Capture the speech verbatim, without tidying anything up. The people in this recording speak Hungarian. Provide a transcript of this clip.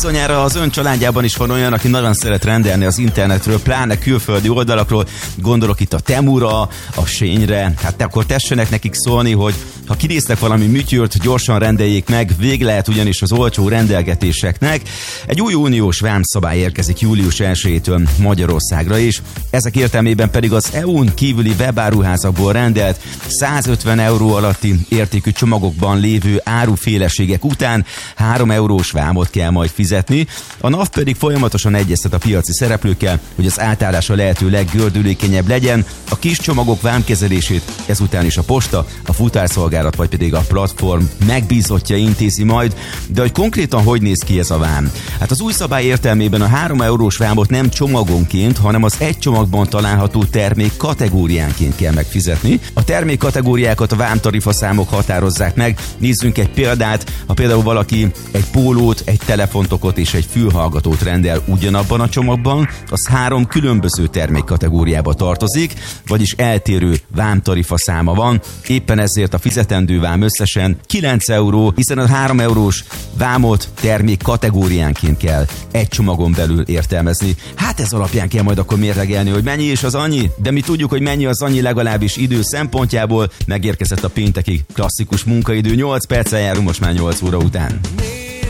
Bizonyára az ön családjában is van olyan, aki nagyon szeret rendelni az internetről, pláne külföldi oldalakról, gondolok itt a Temura, a Sényre, hát akkor tessenek nekik szólni, hogy ha kinéztek valami műtyűrt, gyorsan rendeljék meg, vége lehet ugyanis az olcsó rendelgetéseknek. Egy új uniós vámszabály érkezik július elsejétől Magyarországra is, ezek értelmében pedig az é u-n kívüli webáruházakból rendelt százötven euró alatti értékű csomagokban lévő áruféleségek után három eurós vámot kell majd fizetni. A NAV pedig folyamatosan egyeztet a piaci szereplőkkel, hogy az átállás a lehető leggördülékenyebb legyen. A kis csomagok vámkezelését ezután is a posta, a futárszolgálat vagy pedig a platform megbízottja intézi majd, de hogy konkrétan hogy néz ki ez a vám? Hát az új szabály értelmében a három eurós vámot nem csomagonként, hanem az egy csomagban található termék kategóriánként kell megfizetni. A termék kategóriákat a vámtarifaszámok határozzák meg. Nézzünk egy példát, ha például valaki egy pólót, egy telefontokot és egy fülhallgatót rendel ugyanabban a csomagban, az három különböző termékkategóriába tartozik, vagyis eltérő vámtarifa száma van. Éppen ezért a fizetendő vám összesen kilenc euró, hiszen a három eurós vámot termék kategóriánként kell egy csomagon belül értelmezni. Hát ez alapján kell majd akkor mérlegelni, hogy mennyi és az annyi, de mi tudjuk, hogy mennyi az annyi legalábbis idő szempontjából. Megérkezett a péntekig klasszikus munkaidő, nyolc perccel járunk most már nyolc óra után.